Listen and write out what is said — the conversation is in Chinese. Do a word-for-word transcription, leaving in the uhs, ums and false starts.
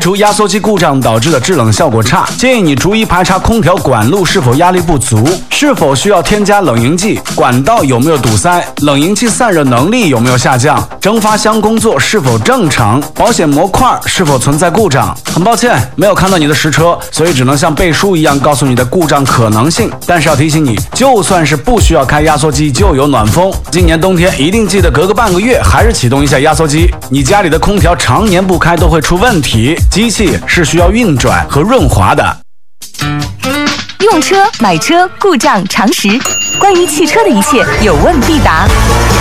除压缩机故障导致的制冷效果差，建议你逐一排查空调管路是否压力不足，是否需要添加冷凝剂，管道有没有堵塞，冷凝器散热能力有没有下降，蒸发箱工作是否正常，保险模块是否存在故障。很抱歉，没有看到你的实车，所以只能像背书一样告诉你的故障可能性。但是要提醒你，就算是不需要开压缩机就有暖风，今年冬天一定记得隔个半个月还是启动一下压缩机。你家里的空调常年不开都会出问题，机器是需要运转和润滑的。 用车、买车、故障常识，关于汽车的一切有问必答。